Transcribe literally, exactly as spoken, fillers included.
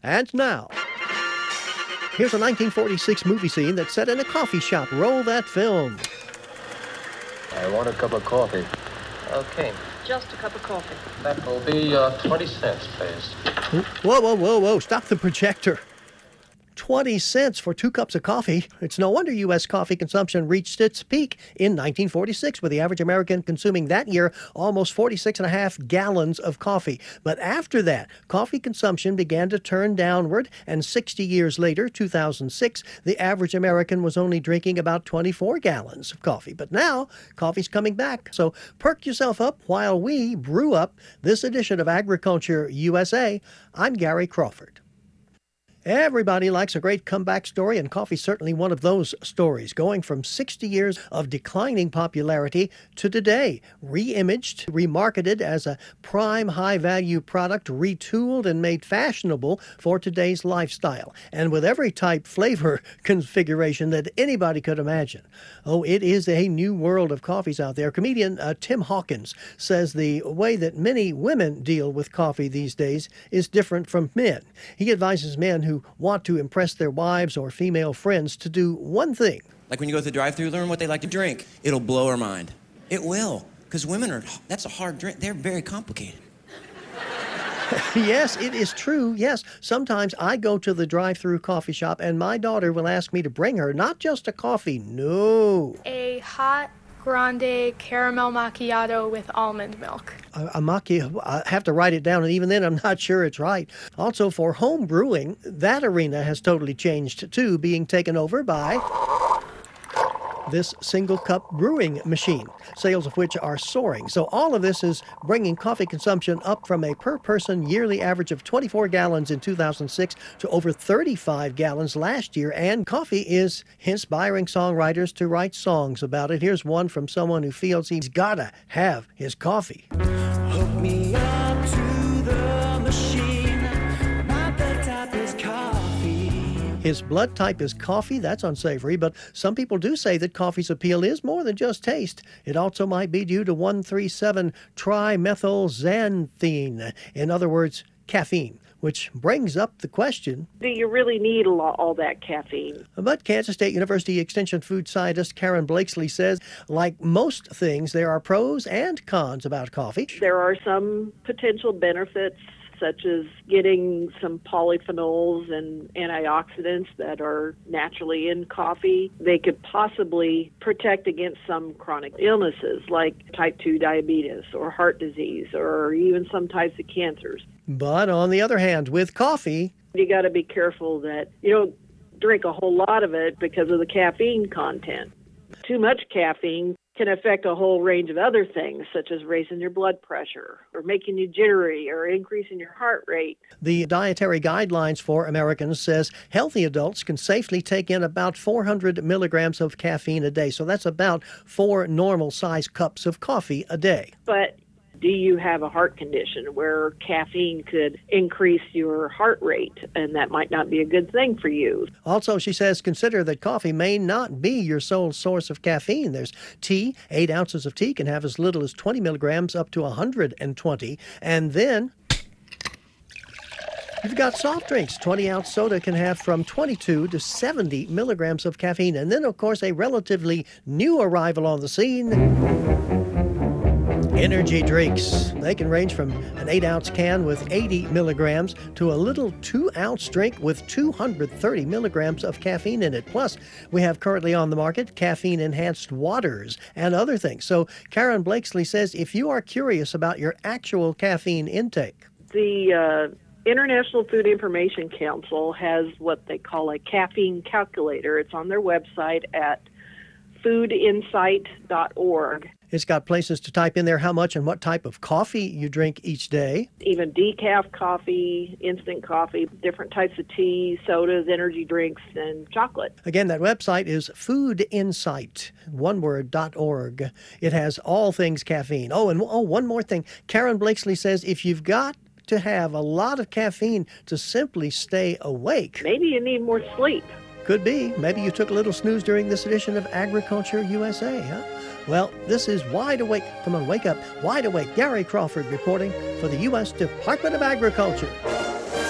And now, here's a nineteen forty-six movie scene that's set in a coffee shop. Roll that film. I want a cup of coffee. Okay, just a cup of coffee. That will be uh, twenty cents, please. Whoa, whoa, whoa, whoa, stop the projector. twenty cents for two cups of coffee. It's no wonder U S coffee consumption reached its peak in nineteen forty-six, with the average American consuming that year almost forty-six and a half gallons of coffee. But after that, coffee consumption began to turn downward, and sixty years later, two thousand six, the average American was only drinking about twenty-four gallons of coffee. But now, coffee's coming back. So perk yourself up while we brew up this edition of Agriculture U S A. I'm Gary Crawford. Everybody likes a great comeback story, and coffee's certainly one of those stories, going from sixty years of declining popularity to today, re-imaged, remarketed as a prime high-value product, retooled and made fashionable for today's lifestyle, and with every type flavor configuration that anybody could imagine. Oh, it is a new world of coffees out there. Comedian uh, Tim Hawkins says the way that many women deal with coffee these days is different from men. He advises men who who want to impress their wives or female friends to do one thing. Like when you go to the drive-thru, learn what they like to drink. It'll blow her mind. It will, because women are, that's a hard drink. They're very complicated. Yes, it is true. Yes, sometimes I go to the drive-thru coffee shop and my daughter will ask me to bring her not just a coffee, no. A hot grande caramel macchiato with almond milk. A, a macchiato, I have to write it down, and even then I'm not sure it's right. Also, for home brewing, that arena has totally changed too, being taken over by this single cup brewing machine, sales of which are soaring. So all of this is bringing coffee consumption up from a per person yearly average of twenty-four gallons in two thousand six to over thirty-five gallons last year. And coffee is inspiring songwriters to write songs about it. Here's one from someone who feels he's gotta have his coffee. Hook me up to the machine. My blood type is coffee. His blood type is coffee. That's unsavory, but some people do say that coffee's appeal is more than just taste. It also might be due to one three seven trimethylxanthine, in other words, caffeine, which brings up the question, do you really need a lot, all that caffeine? But Kansas State University Extension food scientist Karen Blakesley says, like most things, there are pros and cons about coffee. There are some potential benefits, such as getting some polyphenols and antioxidants that are naturally in coffee. They could possibly protect against some chronic illnesses like type two diabetes or heart disease or even some types of cancers. But on the other hand, with coffee, you got to be careful that you don't drink a whole lot of it because of the caffeine content. Too much caffeine can affect a whole range of other things, such as raising your blood pressure or making you jittery or increasing your heart rate. The Dietary Guidelines for Americans says healthy adults can safely take in about four hundred milligrams of caffeine a day. So that's about four normal-sized cups of coffee a day. But do you have a heart condition where caffeine could increase your heart rate, and that might not be a good thing for you? Also, she says, consider that coffee may not be your sole source of caffeine. There's tea. Eight ounces of tea can have as little as twenty milligrams up to one hundred twenty. And then you've got soft drinks. twenty-ounce soda can have from twenty-two to seventy milligrams of caffeine. And then, of course, a relatively new arrival on the scene, energy drinks. They can range from an eight-ounce can with eighty milligrams to a little two-ounce drink with two hundred thirty milligrams of caffeine in it. Plus, we have currently on the market caffeine-enhanced waters and other things. So Karen Blakesley says if you are curious about your actual caffeine intake, the uh, International Food Information Council has what they call a caffeine calculator. It's on their website at food insight dot org. It's got places to type in there how much and what type of coffee you drink each day. Even decaf coffee, instant coffee, different types of tea, sodas, energy drinks, and chocolate. Again, that website is food insight, one word, dot org. It has all things caffeine. Oh, and oh, one more thing. Karen Blakesley says if you've got to have a lot of caffeine to simply stay awake, maybe you need more sleep. Could be. Maybe you took a little snooze during this edition of Agriculture U S A, huh? Well, this is Wide Awake. Come on, wake up. Wide Awake. Gary Crawford reporting for the U S Department of Agriculture.